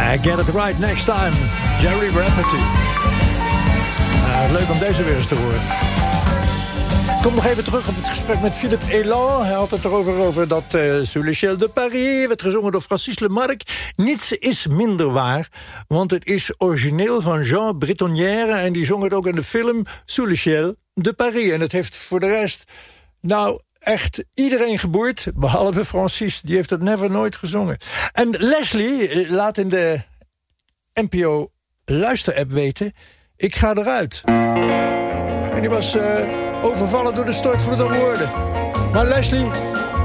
I get it right next time. Jerry Rafferty. Leuk om deze weer eens te horen. Ik kom nog even terug op het gesprek met Philippe Elan. Hij had het erover over dat Sous l'échelle de Paris werd gezongen door Francis Lemarque. Niets is minder waar, want het is origineel van Jean Bretonnière en die zong het ook in de film Sous l'échelle de Paris. En het heeft voor de rest, nou, echt iedereen geboeid, behalve Francis, die heeft het nooit gezongen. En Leslie laat in de NPO luisterapp weten, ik ga eruit. En die was overvallen door de stortvloed aan woorden. Maar Leslie,